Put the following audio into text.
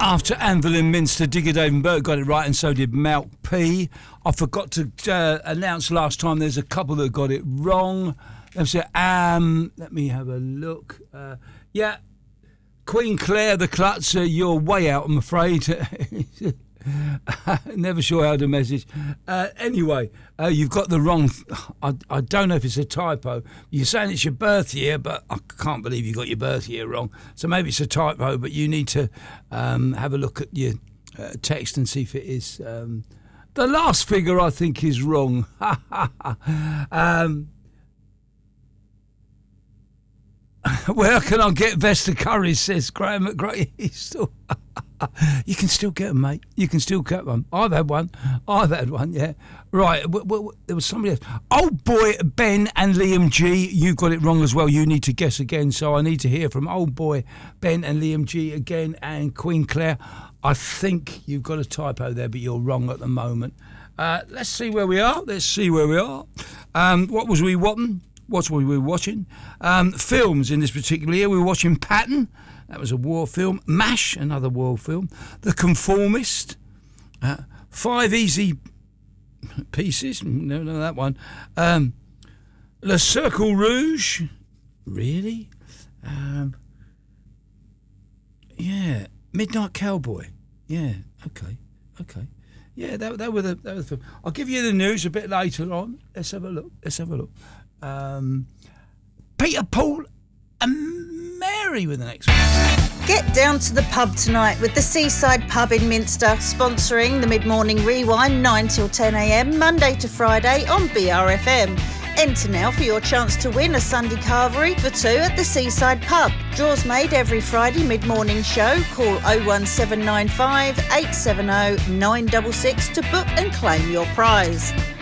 After Anvil in Minster, Digger Davenport got it right, and so did Malk P. I forgot to announce last time there's a couple that got it wrong. Let me have a look. Queen Claire, the Klutz, you're way out, I'm afraid. Never sure how to message. Anyway, you've got the wrong... I don't know if it's a typo. You're saying it's your birth year, but I can't believe you got your birth year wrong. So maybe it's a typo, but you need to have a look at your text and see if it is. The last figure, I think, is wrong. Where can I get Vesta curries, says Graham at Great Eastall. You can still get them, mate. You can still get one. I've had one, yeah. Right, there was somebody else. Old boy Ben and Liam G, you got it wrong as well. You need to guess again, so I need to hear from old boy Ben and Liam G again, and Queen Claire. I think you've got a typo there, but you're wrong at the moment. Let's see where we are. What was we watching? What were we watching? Films in this particular year. We were watching Patton. That was a war film. MASH, another war film. The Conformist. 5 Easy Pieces. No, that one. Le Cercle Rouge. Really? Midnight Cowboy. Yeah. Okay. Yeah, that were the film. I'll give you the news a bit later on. Let's have a look. Peter, Paul and Mary with the next one. Get down to the pub tonight with the Seaside Pub in Minster, sponsoring the Mid-Morning Rewind 9 till 10 a.m, Monday to Friday on BRFM. Enter now for your chance to win a Sunday carvery for two at the Seaside Pub. Draws made every Friday mid-morning show. Call 01795 870 966 to book and claim your prize.